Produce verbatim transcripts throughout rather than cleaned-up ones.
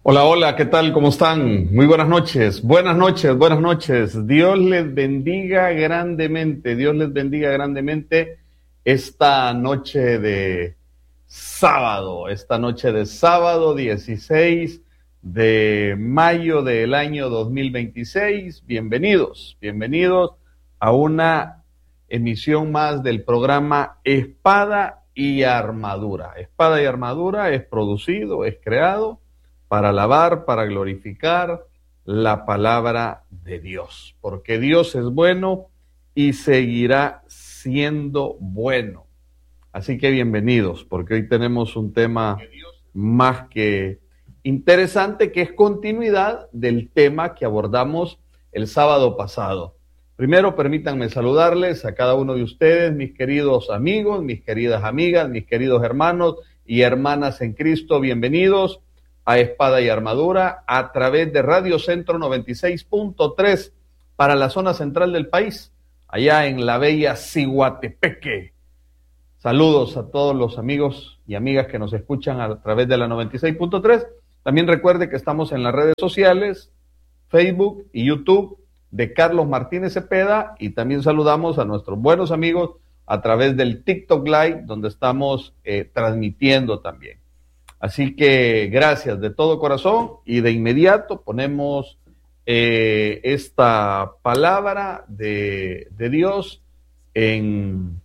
Hola, hola, ¿qué tal? ¿Cómo están? Muy buenas noches, buenas noches, buenas noches. Dios les bendiga grandemente, Dios les bendiga grandemente esta noche de sábado, esta noche de sábado dieciséis de mayo del año dos mil veintiséis. Bienvenidos, bienvenidos a una emisión más del programa Espada y Armadura. Espada y Armadura es producido, es creado para alabar, para glorificar la palabra de Dios, porque Dios es bueno y seguirá siendo bueno. Así que bienvenidos, porque hoy tenemos un tema más que interesante, que es continuidad del tema que abordamos el sábado pasado. Primero, permítanme saludarles a cada uno de ustedes, mis queridos amigos, mis queridas amigas, mis queridos hermanos y hermanas en Cristo. Bienvenidos a Espada y Armadura a través de Radio Centro noventa y seis punto tres para la zona central del país, allá en la bella Ciguatepeque. Saludos a todos los amigos y amigas que nos escuchan a través de la noventa y seis punto tres. También recuerde que estamos en las redes sociales, Facebook y YouTube de Carlos Martínez Cepeda, y también saludamos a nuestros buenos amigos a través del TikTok Live, donde estamos eh, transmitiendo también. Así que gracias de todo corazón, y de inmediato ponemos eh, esta palabra de, de Dios en,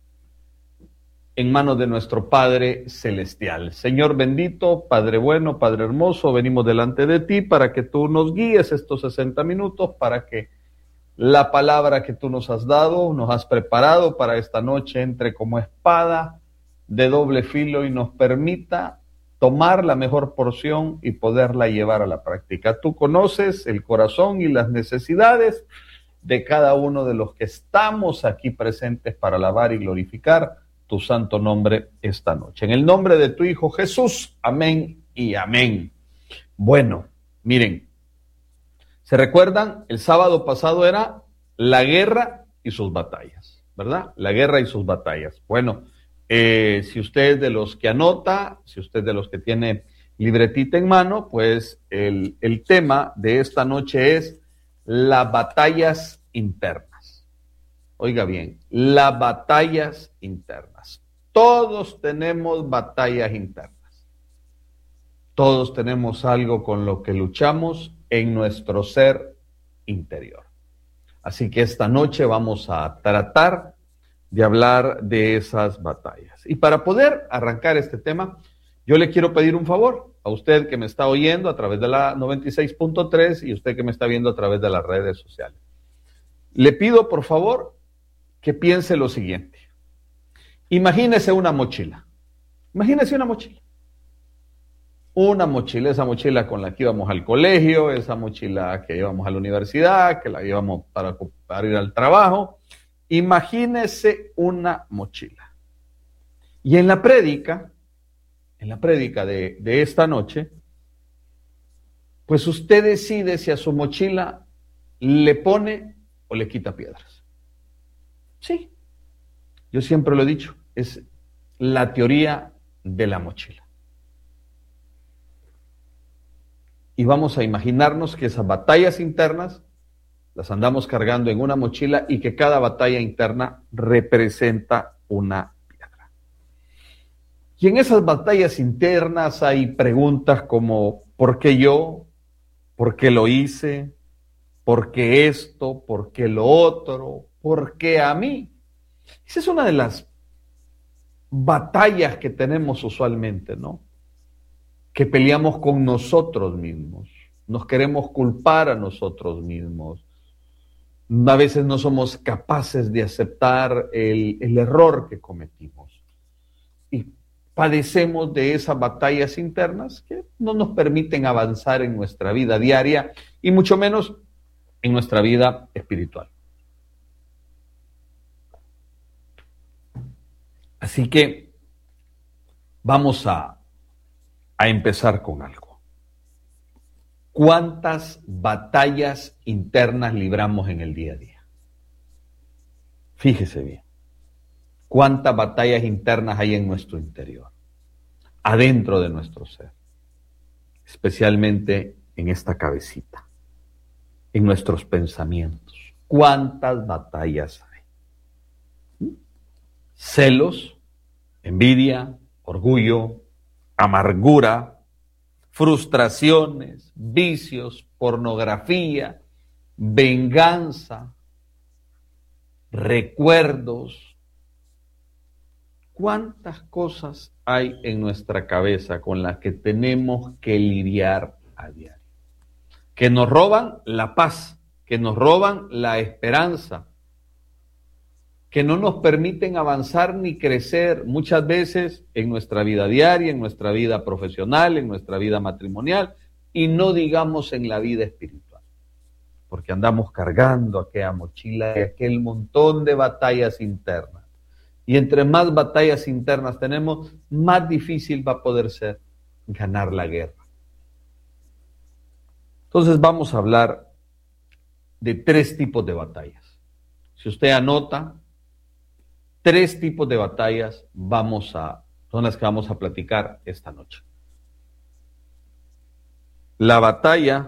en manos de nuestro Padre Celestial. Señor bendito, Padre bueno, Padre hermoso, venimos delante de ti para que tú nos guíes estos sesenta minutos, para que la palabra que tú nos has dado, nos has preparado para esta noche, entre como espada de doble filo y nos permita tomar la mejor porción y poderla llevar a la práctica. Tú conoces el corazón y las necesidades de cada uno de los que estamos aquí presentes para alabar y glorificar tu santo nombre esta noche. En el nombre de tu Hijo Jesús, amén y amén. Bueno, miren, ¿se recuerdan? El sábado pasado era la guerra y sus batallas, ¿verdad? La guerra y sus batallas. Bueno, Eh, si usted es de los que anota, si usted es de los que tiene libretita en mano, pues el, el tema de esta noche es las batallas internas. Oiga bien, las batallas internas. Todos tenemos batallas internas. Todos tenemos algo con lo que luchamos en nuestro ser interior. Así que esta noche vamos a tratar de hablar de esas batallas. Y para poder arrancar este tema, yo le quiero pedir un favor a usted que me está oyendo a través de la noventa y seis punto tres y usted que me está viendo a través de las redes sociales. Le pido, por favor, que piense lo siguiente. Imagínese una mochila. Imagínese una mochila. Una mochila, esa mochila con la que íbamos al colegio, esa mochila que íbamos a la universidad, que la íbamos para, para ir al trabajo. Imagínese una mochila. Y en la prédica, en la prédica de, de esta noche, pues usted decide si a su mochila le pone o le quita piedras. Sí, yo siempre lo he dicho, es la teoría de la mochila. Y vamos a imaginarnos que esas batallas internas las andamos cargando en una mochila y que cada batalla interna representa una piedra. Y en esas batallas internas hay preguntas como ¿por qué yo? ¿Por qué lo hice? ¿Por qué esto? ¿Por qué lo otro? ¿Por qué a mí? Esa es una de las batallas que tenemos usualmente, ¿no? Que peleamos con nosotros mismos. Nos queremos culpar a nosotros mismos. A veces no somos capaces de aceptar el, el error que cometimos. Y padecemos de esas batallas internas que no nos permiten avanzar en nuestra vida diaria y mucho menos en nuestra vida espiritual. Así que vamos a, a empezar con algo. ¿Cuántas batallas internas libramos en el día a día? Fíjese bien. ¿Cuántas batallas internas hay en nuestro interior? Adentro de nuestro ser. especialmente en esta cabecita, en nuestros pensamientos. ¿Cuántas batallas hay? Celos, envidia, orgullo, amargura, frustraciones, vicios, pornografía, venganza, recuerdos. ¿Cuántas cosas hay en nuestra cabeza con las que tenemos que lidiar a diario? Que nos roban la paz, que nos roban la esperanza, que no nos permiten avanzar ni crecer muchas veces en nuestra vida diaria, en nuestra vida profesional, en nuestra vida matrimonial, y no digamos en la vida espiritual, porque andamos cargando aquella mochila y aquel montón de batallas internas. Y entre más batallas internas tenemos, más difícil va a poder ser ganar la guerra. Entonces vamos a hablar de tres tipos de batallas. Si usted anota, tres tipos de batallas vamos a, son las que vamos a platicar esta noche. La batalla